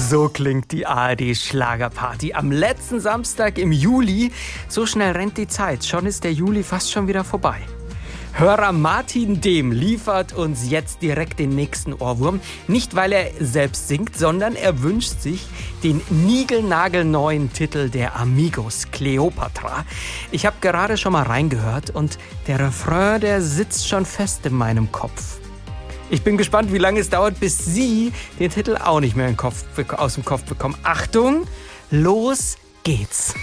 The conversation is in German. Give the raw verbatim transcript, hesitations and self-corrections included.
So klingt die A R D-Schlagerparty am letzten Samstag im Juli. So schnell rennt die Zeit. Schon ist der Juli fast schon wieder vorbei. Hörer Martin Dehm liefert uns jetzt direkt den nächsten Ohrwurm. Nicht, weil er selbst singt, sondern er wünscht sich den niegelnagelneuen Titel der Amigos, Kleopatra. Ich habe gerade schon mal reingehört und der Refrain, der sitzt schon fest in meinem Kopf. Ich bin gespannt, wie lange es dauert, bis Sie den Titel auch nicht mehr in den Kopf, aus dem Kopf bekommen. Achtung, los geht's!